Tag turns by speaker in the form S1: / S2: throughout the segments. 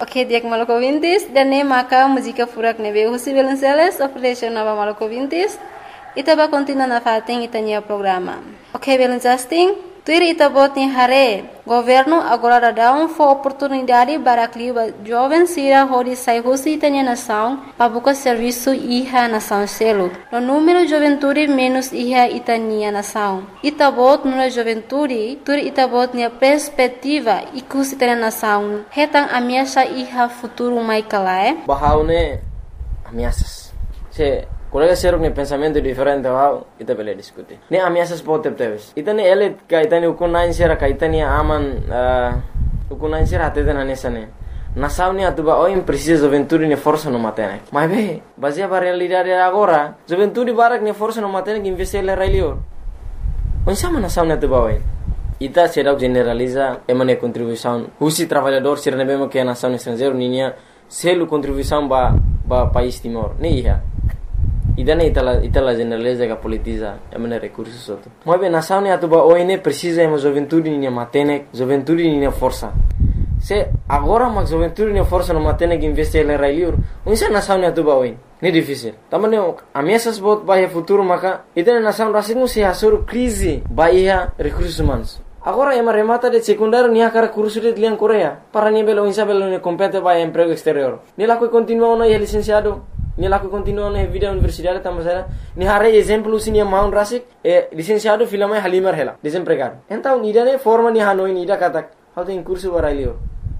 S1: Oke, diak Maluku Vintis, dan ne maka música furak nebe Husi Belenceles, oferece nova Maluku Vintis, ita ba continua na fating itanya programa. Oke, Belencasting, tuir ita bot ni hare, governo agora dá oportunidade para que jovens sira hori sai Husi itanya nação, para buscar serviço iha nação selo. No número de juventude menos iha itania nação. Ita bot no juventude, tuir ita bot ni perspectiva ikus itanya nação. Hetang ameaça iha futuro mai kalae.
S2: Bahaune ameaças. Se colega ser um pensamento diferente bahau ita bele discutir. Ne ameaças pode ter. Ita ne ele kaitani ukunain sera kaitani aman ukunain sera até na nessa ne. Nação ne atuba oi precisa juventude ne força no matene. Mas be, baseia para realidade agora, juventude barak ne força no matene que investir ele railio. Onde sama nação ne atuba oi. Ita será generaliza emane contribuição. Husi trabalhador ser ne bemo que a nação estrangeiro ninia selo contribuição ba país Timor. Ne ia. Idane itala generaliza que politiza emane recursos outro. Mas bem nação ne atuba oi ne precisa emo juventude ninia matene, juventude ninia força. Se agora mas juventude ninia força no matene que investir ele railio. Onde nação ne atuba oi. Ne difícil. Também ameaças bot bahia futuro maka itane nação rasingu se hasur crise bahia recursos humanos. Agora ema remata de secundário nia cara curso de liang Coreia. Para nia belo insa belo ne compete vai emprego exterior. Ni lá que continua no licenciado, ni lá que continua na vida universidade também. Ni hare exemplo se nia maun rasik licenciado filama halimar hela desempregado. Então nida ne forma ni hanoi nida kata how tem curso barailio.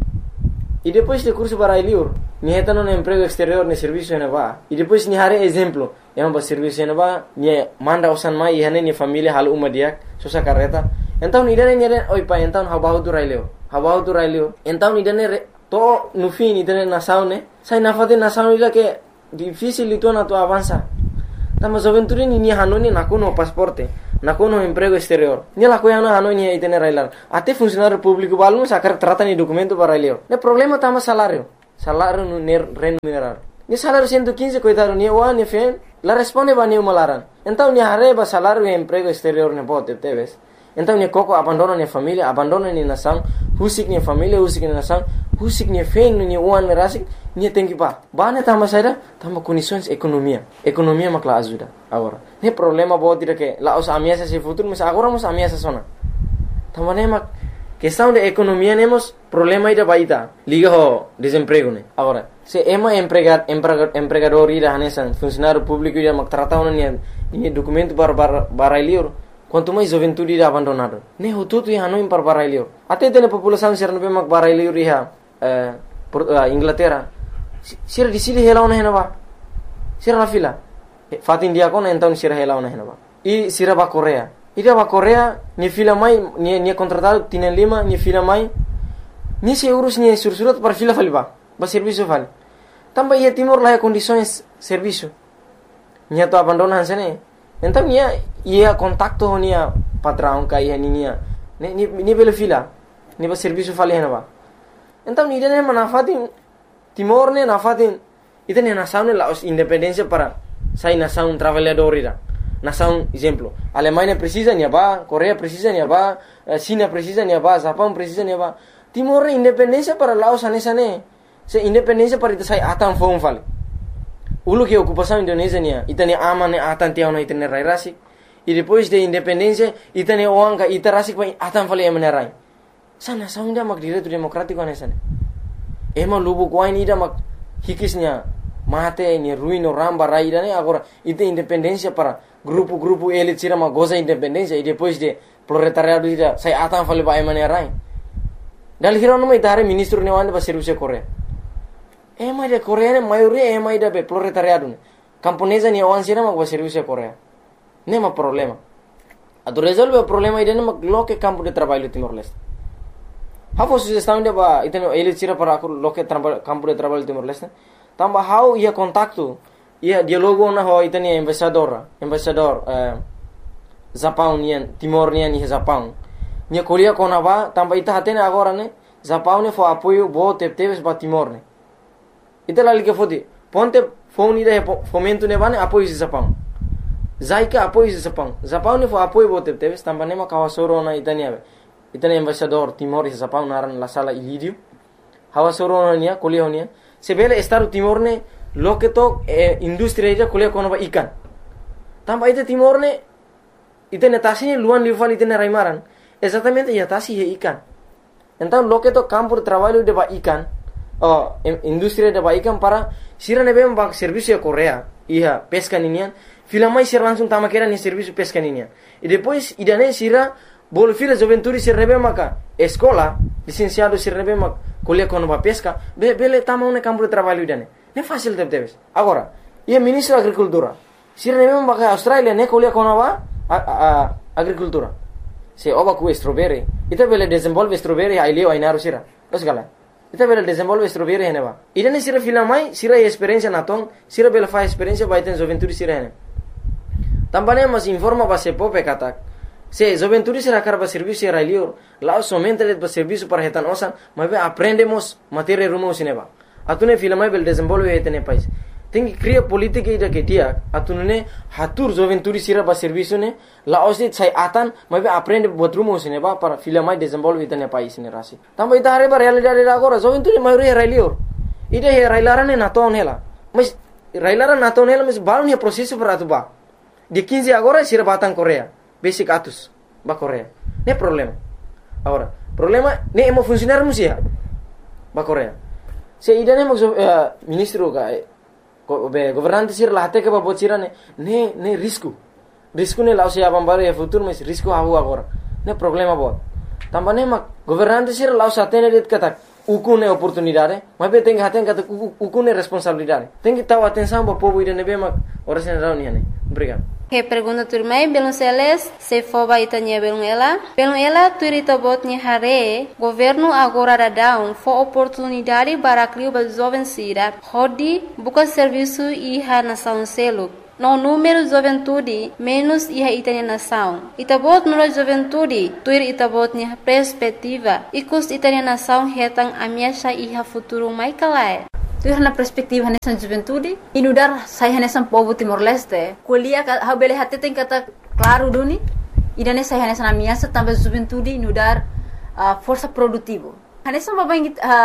S2: E depois de curso barailio, ni heta no emprego exterior ne serviço ne va. E depois ni hare exemplo, ema ba serviço ne va, ni manda usan mai ihane ni família hal uma dia, sosa carreta. Então nidane oi pa então habahu tu railio. Então nidane to no fim nidane nação ne, sai na fate nação ida que difícil itu na tu avança. Tama juventude ni hanoni nakuno pasporte, nakuno emprego exterior. Ni la coia na hanoni itene railar. Até funcionário público balum sacar trata ni documento para railio. Ne problema tama salário no remunerar. Ni salário 115 coitado ni o ni fen, la responde ba ni malaran. Então ni hareba salário e emprego exterior ne pode teves. Então ni koko abandona ni família, abandona ni nação, husik ni família, husik ni nação, husik ni fen ni uan rasik, ni tem que ba. Ba ne tama saída, tama condições economia makla ajuda agora. Ne problema pode dire que lá os ameaças se futuro, mas agora nos ameaças sona. Tama ne mak questão de economia nemos problema ida baita, liga ho desemprego ne. Agora, se ema empregador ida hanesan, funcionário público ida mak tratau ni documento para liur. Quanto mais juventude ida abandonado. Ne hututu ia hanoi par barailio. Até tene população ser no mak barailio iha Inglaterra. Sira di sili hela ona henaba. Sira na fila. Fatin dia kona então sira hela ona henaba. I sira ba Korea. Ida ba Korea ni fila mai ni contratado tienen lima ni fila mai. Ni se urus ni sursurat par fila faliba. Ba serviço vale. Tamba ia Timor lá condições serviço. Ni to abandonan sene. Então ia contacto nia patrão kai nia ni bela fila ni ba serviço fale henaba. Então ni dene manafatin Timor ne nafatin itene nação ne la independência para sai nação trabalhador ira. Nação exemplo, Alemanha precisa nia ba, Coreia precisa nia ba, China precisa nia ba, Japão precisa nia ba. Timor independência para Laos anesa ne. Se independência para ita sai atan fon fale. Ulu que ocupação Indonésia nia, itane aman ne atan tiao na itane rai rasik. E depois de independência, itane oanga ita rasik pa atan fale emane rai. Sana saunda mak direito democrático anesa ne. Ema lubu kwain ida mak hikisnya mate ni ruino ramba rai ida ne agora ita independência para grupo elite sira mak goza independência e depois de proletariado ida sai atan fale pa emane rai. Dal hirono mai tare ministro ne wanda ba serviço Coreia. Ema de Coreia ne maioria ema ida be proletariado ne. Camponesa ni awan sira mak ba serviço Coreia. Nema problema. Atu resolve o problema ida ne mak loke campo de trabalho Timor-Leste. Hafo sugestão de ba iteno ele tira para loke campo de trabalho Timor-Leste. Tamba how ia contacto, ia dialogo na ho iteni embaixador Japão nian Timor nian ni Japão. Nia kolia kona ba tamba ita hatene agora ne Japão ne fo apoio bo teves ba Timor ne. Ita lali que fodi ponte phone ida fomento ne bane apoio Japão. Zaika apoio Japão ne fo apoio bo teves tamba ne ma kawasoro na itania. Itani embaixador Timor e Japão naran la sala Ilírio. hawa soronia kuliah honia sebele Estado Timor ne loke to industri ida kuliah kono ba ikan tamba ite Timor ne ite netasi luan livali ite raimaran exatamente ya tasi he ikan então loke to campo de trabalho de ba ikan industri de ba ikan para sira nebe ba serviço de Coreia ia pesca ninian filamai sira langsung tama kera ni serviço pesca ninian e depois idane sira bol fila juventude sira nebe maka escola licenciado sira nebe maka kuliah kono ba pesca bele tama une campo de trabalho idane ne fácil debes agora ia ministro da agricultura sira nebe maka Australia ne kuliah kono ba agricultura se oba ku strawberry ita bele desenvolve strawberry ai leo ai naru sira dos gala ita bele desenvolve strawberry hene ba idane sira filamai sira experiência naton sira bele fa experiência ba iten juventude sira hene tambane mas informa ba se pope katak se juventude sira karba serviço sira leo lá somente de serviço para retan osan mas aprendemos matéria rumo sineba atune filamai bele desenvolve etene país tem que criar política ida que dia atune hatur juventude sira ba serviço ne la osit sai atan mas aprende buat rumo sineba para filamai desenvolve etene país ne rasi tamba ita are ba realidade agora juventude maioria railio ida he railarane na ton hela mas railara na ton hela mas balon he processo para atuba de 15 agora sira batang Coreia basic atus ba Coreia ne problema agora problema ne emo funcionar musia ba Coreia se ida ne mo ministro ga governante sir lahte ke ba bocira ne risco ne lao se abam bare futuro mas risco hawu agora ne problema bot tambane ma governante sir lao satene det kata ukune oportunidade mas be tenga haten kata ukune responsabilidade tenga tahu atenção ba povo ida ne be ma ora sen rauni ne obrigado.
S1: Que pergunta turmai belum seles se foba itanya belum ela turita botnya hare governo agora da down for oportunidade para criar ba jovem sira hodi buka serviço iha nação selo no número juventude menos iha itanya nação itabot no juventude tuir itabotnya perspectiva ikus itanya nação hetang amiasha iha futuro mai kalai tu na perspektiva nessa juventude inudar saya nessa povo Timor Leste kuliah ha bele hate tem kata claro duni idane saya nessa na minha também juventude inudar força produtivo nessa babang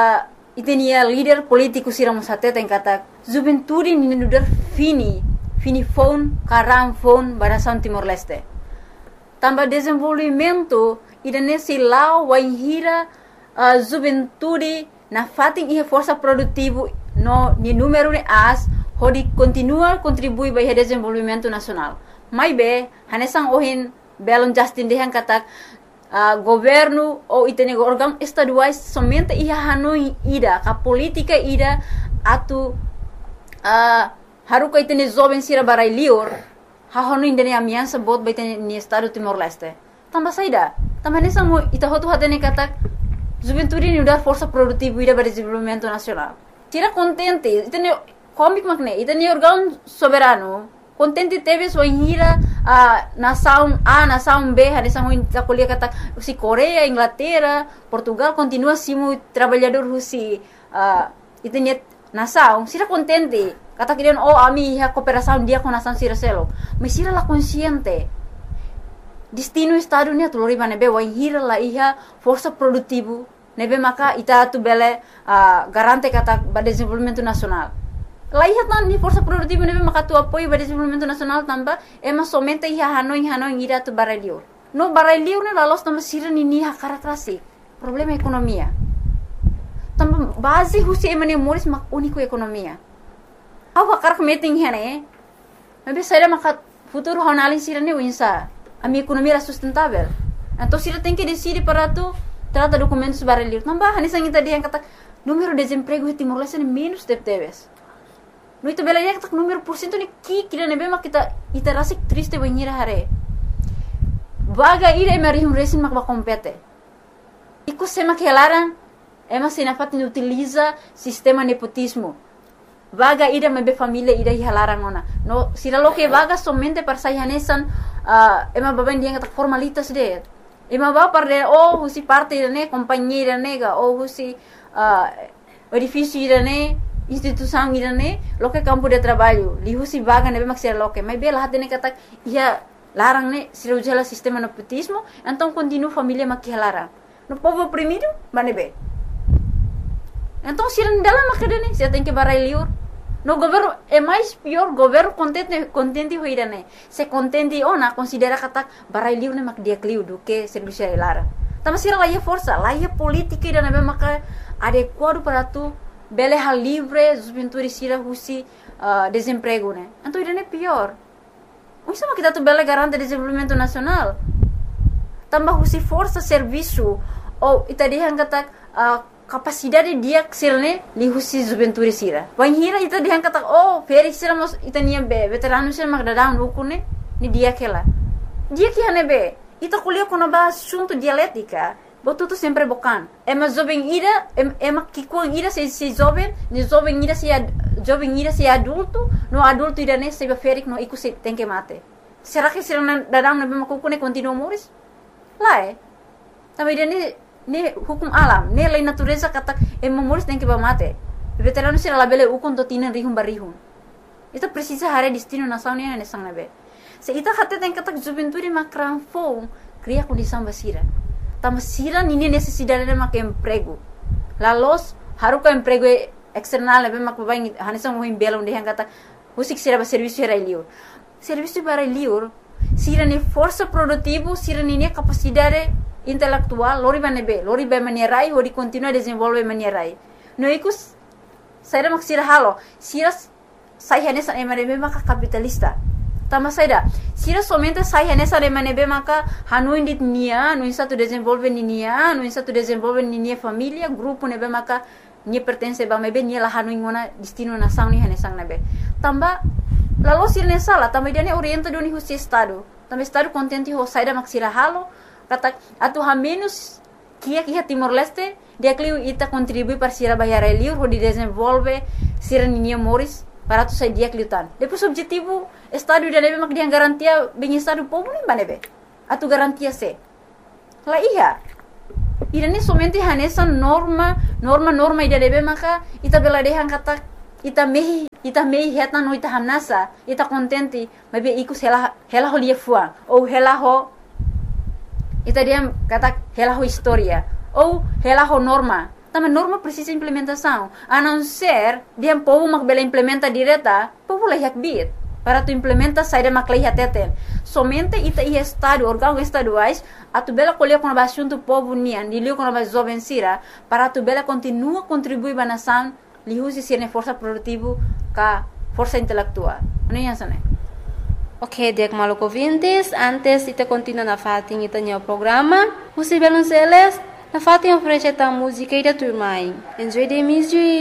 S1: itenia líder político siramos hate tem kata juventude inudar fini phone karam phone barasan Timor Leste também desenvolvimento idane silau waihira juventude na fating iha força produtivo no ni número de as hodi continua contribui para o desenvolvimento nacional mai be hanesang ohin belon Justin dehan katak governo ou itene órgão estaduais somente iha hanoi ida ka política ida atu haruka itene jovem sira barai lior ha honu indene amiança bot baitene ni estado Timor Leste tamba saida tamba hanesang mo ita hotu hatene katak juventude ni udar força produtiva ida para desenvolvimento nacional tira contente itene comic makne itene órgão soberano contente teve sua hira nação A nação B hadisang ita kuliah kata si Coreia Inglaterra Portugal continua simu trabalhador rusi itene nação sira contente kata kirian ami ha cooperação dia com nação sira selo mas sira la consciente destino estado ni atulori nebe wahira la iha força produtivo nebe maka ita tu bele garante kata ba desenvolvimento nacional la iha tan ni força produtivo nebe maka tu apoio ba desenvolvimento nacional tamba ema somente iha hanoi ira tu barelio no barelio ne la los tamba sira ni ha karakrasi problema ekonomia tamba base husi emane moris mak unico ekonomia awa karak meeting hene nebe saira maka futuro honalin sira ni winsa a minha economia era sustentável. Então, se ele tem que decidir para tu trata documentos barulhos. Não vai, nessa ainda dia kata número de desemprego em Timor Leste menos de teves. No itu bela dia kata número por cento ni kira nebe mak kita rasik triste banhira hare. Vaga ira emerihum resin mak ba compete. Iku sema kelaran ema sinafat ni utiliza sistema nepotismo. Vaga ida mebe família ida hilaran ona. No sila lo que vaga somente para sayanesan ema baban dia kata formalitas de. Ema ba para husi parte ne companhia nega ou husi edifício ne instituição ne lo que campo de trabalho. Li husi vaga nebe maksir lo que. Mebe lah ne kata ia larang ne sila ujala sistema nepotismo, então continua família mak hilaran. No povo oprimido, manebe.
S3: Então, se não dá lá macadane, você tem que barai liur. No governo é mais pior, governo contente hoira né. Se contente na considera kata barai liur né mak dia kliu do que serviço lara. Tama sira lá é força, lá é política e na maka adequado para tu bele hal livre, os pintores sira husi desemprego né. Então isso é pior. Isso é kita tu bele garante desenvolvimento nacional. Tambah husi força serviço ou itadihan kata capacidade dia ksirne li husi juventude sira. Wan hira ita dihan kata feri sira mos itania be veterano sira magdadang lukune ni dia kela. Dia que hane be ita kuliah kono ba assunto dialética. Botuto sempre bocan. Ema jovem ira ema kikuang ira se jovem, ni jovem ira se adulto, no adulto ira ne se ferik no iku se tem que mate. Será que sira dadang na be makukune continua moris? Lá Também ira ne hukum alam, ne lei natureza kata moris tem que ba mate. Veterano sira labele ukon to tinan rihum barihum. Ita precisa hare destino nação ne sang nabe. Se ita hatte tem kata juventude makran fo cria condição basira. Tama sira nini necessidade de mak emprego. Lalos haruka emprego external nabe mak babai hanisang mo himbela onde hang kata husik sira ba serviço era liur. Serviço para liur sira ne força produtivo, sira ne capacidade intelectual, lori ba manierai, hori continua desenvolve manierai. No ikus saira mak sira halo, sira sai hanesa emanebe maka capitalista. Tama saida, sira somente sai hanesa emanebe maka hanuin dit nia, no insa tu desenvolve nia, no insa tu desenvolve nia família, grupo nebe maka nia pertence ba mebe nia la hanuin wana destino nação ni hanesang nebe. Tamba lalu sira ne sala, tamba dia ne orienta doni husi estado. Tamba estado contente ho saida mak sira halo. Kata atu ha menos kia Timor Leste dia kliu ita contribui para sira bayar liur ho di desenvolve sira ninia moris para tu sai dia kliutan. Depois objetivo estado dia nebe mak dia garantia bem estado povo nem banebe. Atu garantia se. La iya. Ida ne somente hanesa norma ida nebe maka ita beladehan kata ita mehi heta no ita hamnasa ita contente mabe ikus hela ho lia fuang ou hela ho ita dia kata hela ho história ou hela ho norma. Também norma precisa implementação. A não ser dia povo mak bela implementa direta, povo lehiak bit. Para tu implementa saída mak lehiak teten. Somente ita ia estado, órgãos estaduais, a tu bela colher com a assunto povo nian, dilio com a jovem sira, para tu bela continua contribuir para a nação, lihusi sirne força produtiva ka força intelectual. Não é isso, né?
S1: Ok, Dek Maluco Vintes, antes ita continua na fatin ita nyo programa, Musi Belonceles, na fatin oferece ta música ida turmai. Enjoy the music.